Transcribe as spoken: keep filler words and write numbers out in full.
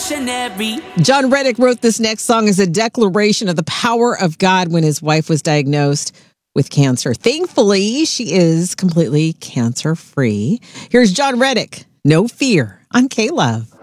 revolutionary. John Reddick wrote this next song as a declaration of the power of God when his wife was diagnosed with cancer. Thankfully, she is completely cancer-free. Here's John Reddick, No Fear, on K-Love.